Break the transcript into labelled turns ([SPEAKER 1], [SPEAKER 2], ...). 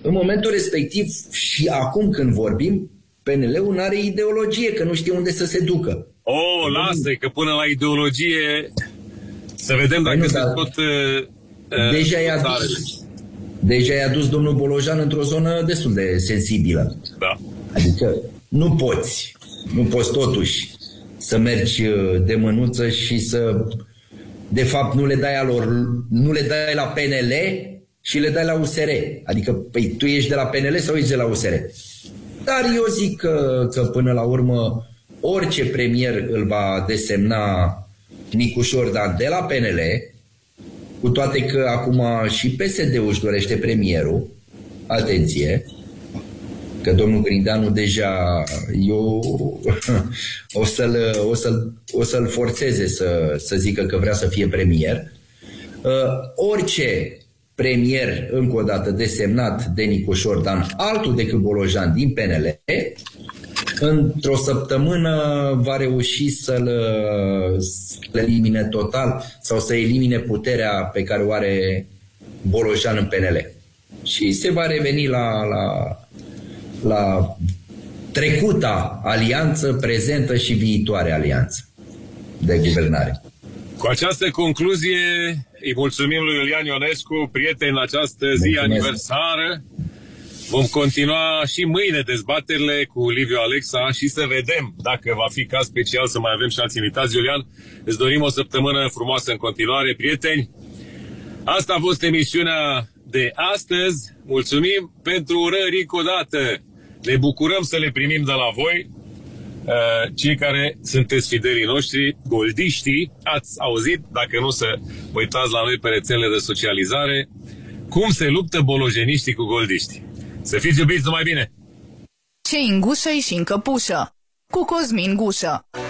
[SPEAKER 1] În momentul respectiv și acum când vorbim, PNL-ul nu are ideologie, că nu știe unde să se ducă.
[SPEAKER 2] Lasă, că până la ideologie să vedem dacă se tot...
[SPEAKER 1] Deja i-a dus domnul Bolojan într-o zonă destul de sensibilă.
[SPEAKER 2] Da.
[SPEAKER 1] Adică nu poți totuși să mergi de mânuță și să... De fapt, nu le dai la PNL și le dai la USR. Adică, păi, tu ești de la PNL sau ești de la USR? Dar eu zic că până la urmă orice premier îl va desemna Nicu Șordan de la PNL, cu toate că acum și PSD-ul își dorește premierul. Atenție, că domnul Grindeanu deja eu o să-l forțeze să zică că vrea să fie premier. Orice premier, încă o dată, desemnat de Nicu Șordan, altul decât Bolojan din PNL, într-o săptămână va reuși să-l elimine total sau să elimine puterea pe care o are Bolojan în PNL. Și se va reveni la trecuta alianță, prezentă și viitoare alianță de guvernare.
[SPEAKER 2] Cu această concluzie îi mulțumim lui Iulian Ionescu, prieten, în această zi aniversară. Vom continua și mâine dezbaterile cu Liviu Alexa și să vedem dacă va fi caz special să mai avem și alți invitați. Iulian, îți dorim o săptămână frumoasă în continuare, prieteni. Asta a fost emisiunea de astăzi. Mulțumim pentru urări încă o dată. Ne bucurăm să le primim de la voi, cei care sunteți fidelii noștri, goldiștii. Ați auzit, dacă nu, să uitați la noi pe rețelele de socializare, cum se luptă bolojeniștii cu goldiștii. Să fiți iubiți, numai bine!
[SPEAKER 3] Ce-i în gușă și în căpușă, cu Cosmin Gușă.